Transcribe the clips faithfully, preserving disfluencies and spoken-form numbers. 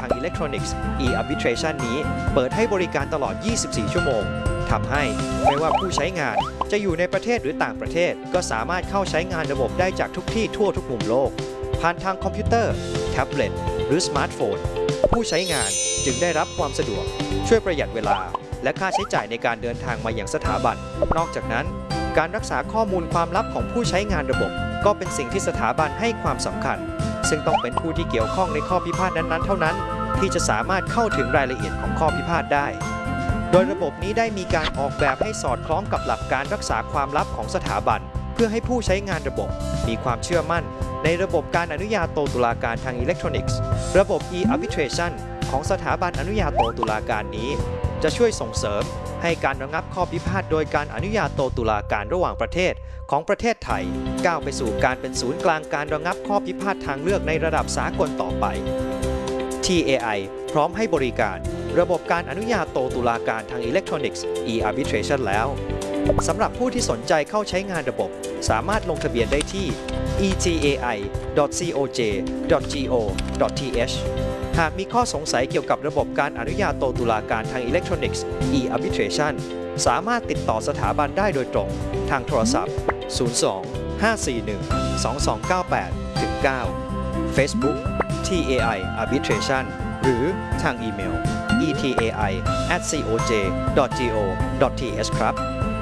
างอิเล็กทรอนิกส์ e-arbitration นี้เปิดให้บริการตลอด ยี่สิบสี่ ชั่วโมงทำให้ไม่ว่าผู้ใช้งานจะอยู่ในประเทศหรือต่างประเทศก็สามารถเข้าใช้งานระบบได้จากทุกที่ทั่วทุกมุมโลกผ่านทางคอมพิวเตอร์แท็บเล็ตหรือสมาร์ทโฟนผู้ใช้งานจึงได้รับความสะดวกช่วยประหยัดเวลาและค่าใช้จ่ายในการเดินทางมาอย่างสถาบันนอกจากนั้นการรักษาข้อมูลความลับของผู้ใช้งานระบบก็เป็นสิ่งที่สถาบันให้ความสำคัญซึ่งต้องเป็นผู้ที่เกี่ยวข้องในข้อพิพาทนั้นๆเท่านั้นที่จะสามารถเข้าถึงรายละเอียดของข้อพิพาทได้โดยระบบนี้ได้มีการออกแบบให้สอดคล้องกับหลักการรักษาความลับของสถาบันเพื่อให้ผู้ใช้งานระบบมีความเชื่อมั่นในระบบการอนุญาโตตุลาการทางอิเล็กทรอนิกส์ระบบ e-arbitration ของสถาบันอนุญาโตตุลาการนี้จะช่วยส่งเสริมให้การระงับข้อพิพาทโดยการอนุญาโตตุลาการระหว่างประเทศของประเทศไทยก้าวไปสู่การเป็นศูนย์กลางการระงับข้อพิพาททางเลือกในระดับสากลต่อไป ที เอ ไอ พร้อมให้บริการระบบการอนุญาโตตุลาการทางอิเล็กทรอนิกส์ e-arbitration แล้วสำหรับผู้ที่สนใจเข้าใช้งานระบบสามารถลงทะเบียนได้ที่ อี ที เอ ไอ ดอท ซี โอ เจ ดอท จี โอ ดอท ที เอช หากมีข้อสงสัยเกี่ยวกับระบบการอนุญาโตตุลาการทางอิเล็กทรอนิกส์ e-arbitration สามารถติดต่อสถาบันได้โดยตรงทางโทรศัพท์ ศูนย์ สอง ห้า สี่ หนึ่ง สอง สอง เก้า แปด เก้า Facebook ที เอ ไอ Arbitration หรือทางอีเมล อี ที เอ ไอ แอท ซี โอ เจ ดอท จี โอ ดอท ที เอช ครับ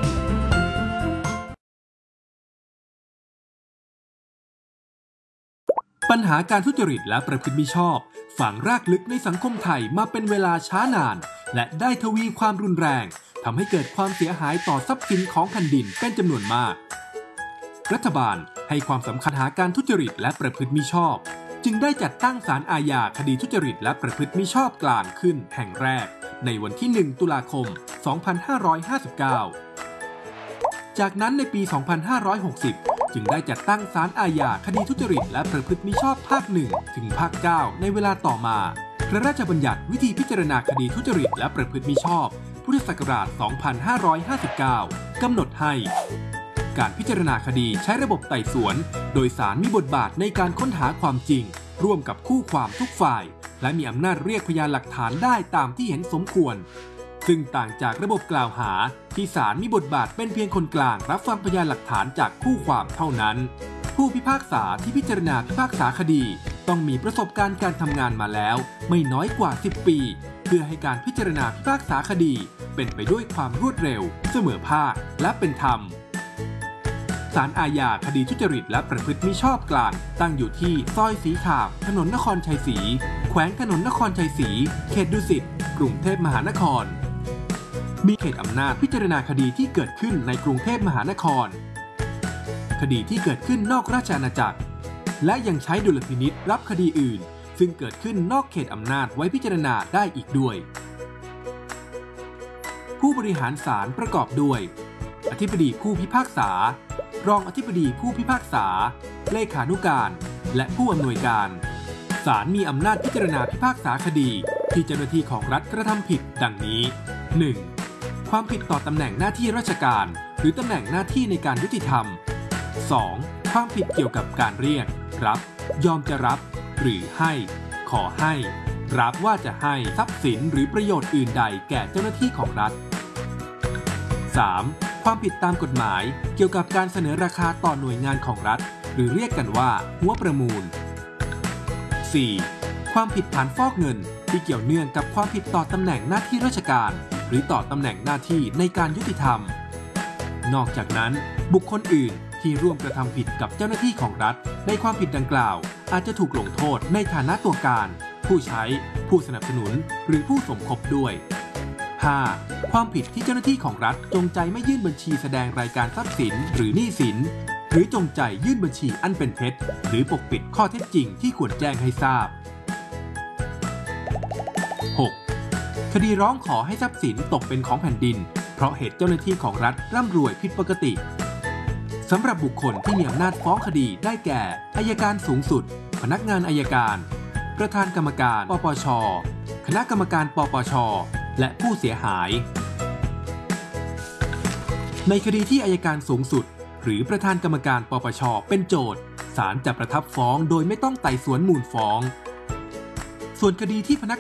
ปัญหาการทุจริตและประพฤติมิชอบฝังรากลึกในสังคมไทยมาเป็นเวลาช้านานและได้ทวีความรุนแรงทำให้เกิดความเสียหายต่อทรัพย์สินของแผ่นดินเป็นจำนวนมากรัฐบาลให้ความสำคัญหาการทุจริตและประพฤติมิชอบจึงได้จัดตั้งศาลอาญาคดีทุจริตและประพฤติมิชอบกลางขึ้นแห่งแรกในวันที่หนึ่งตุลาคมสองพันห้าร้อยห้าสิบเก้าจากนั้นในปีสองพันห้าร้อยหกสิบจึงได้จัดตั้งศาลอาญาคดีทุจริตและประพฤติมิชอบภาคหนึ่งถึงภาคเก้าในเวลาต่อมาพระราชบัญญัติวิธีพิจารณาคดีทุจริตและประพฤติมิชอบพุทธศักราชสองพันห้าร้อยห้าสิบเก้ากำหนดให้การพิจารณาคดีใช้ระบบไต่สวนโดยศาลมีบทบาทในการค้นหาความจริงร่วมกับคู่ความทุกฝ่ายและมีอำนาจเรียกพยานหลักฐานได้ตามที่เห็นสมควรซึ่งต่างจากระบบกล่าวหาที่ศาลมีบทบาทเป็นเพียงคนกลางรับฟังพยานหลักฐานจากคู่ความเท่านั้นผู้พิพากษาที่พิจารณาพิพากษาคดีต้องมีประสบการณ์การทำงานมาแล้วไม่น้อยกว่าสิบปีเพื่อให้การพิจารณาพิพากษาคดีเป็นไปด้วยความรวดเร็วเสมอภาคและเป็นธรรมศาลอาญาคดีทุจริตและประพฤติมิชอบกลางตั้งอยู่ที่ซอยสีขาวถนนนครชัยศรีแขวงถนนนครชัยศรีเขตดุสิตกรุงเทพมหานครมีเขตอำนาจพิจารณาคดีที่เกิดขึ้นในกรุงเทพมหานครคดีที่เกิดขึ้นนอกราชอาณาจักรและยังใช้ดุลพินิจรับคดีอื่นซึ่งเกิดขึ้นนอกเขตอำนาจไว้พิจารณาได้อีกด้วยผู้บริหารศาลประกอบด้วยอธิบดีผู้พิพากษารองอธิบดีผู้พิพากษาเลขานุการและผู้อำนวยการศาลมีอำนาจพิจารณาพิพากษาคดีที่เจ้าหน้าที่ของรัฐกระทำผิดดังนี้ หนึ่ง. ความผิดต่อตำแหน่งหน้าที่ราชการหรือตำแหน่งหน้าที่ในการยุติธรรม สอง. ความผิดเกี่ยวกับการเรียกรับยอมจะรับหรือให้ขอให้รับว่าจะให้ทรัพย์สินหรือประโยชน์อื่นใดแก่เจ้าหน้าที่ของรัฐ สาม. ความผิดตามกฎหมายเกี่ยวกับการเสนอราคาต่อหน่วยงานของรัฐหรือเรียกกันว่าหัวประมูล สี่. ความผิดฐานฟอกเงินที่เกี่ยวเนื่องกับความผิดต่อตำแหน่งหน้าที่ราชการหรือต่อตำแหน่งหน้าที่ในการยุติธรรมนอกจากนั้นบุคคลอื่นที่ร่วมกระทำผิดกับเจ้าหน้าที่ของรัฐในความผิดดังกล่าวอาจจะถูกลงโทษในฐานะตัวการผู้ใช้ผู้สนับสนุนหรือผู้สมคบด้วย ห้า. ความผิดที่เจ้าหน้าที่ของรัฐจงใจไม่ยื่นบัญชีแสดงรายการทรัพย์สินหรือหนี้สินหรือจงใจยื่นบัญชีอันเป็นเท็จหรือปกปิดข้อเท็จจริงที่ควรแจ้งให้ทราบ หก. คดีร้องขอให้ทรัพย์สินตกเป็นของแผ่นดินเพราะเหตุเจ้าหน้าที่ของรัฐร่ำรวยผิดปกติสำหรับบุคคลที่มีอำนาจฟ้องคดีได้แก่อัยการสูงสุดพนักงานอัยการประธานกรรมการปปช.คณะกรรมการปปช.และผู้เสียหายในคดีที่อัยการสูงสุดหรือประธานกรรมการปปช.เป็นโจทก์ศาลจะประทับฟ้องโดยไม่ต้องไต่สวนมูลฟ้องส่วนคดีที่พนัก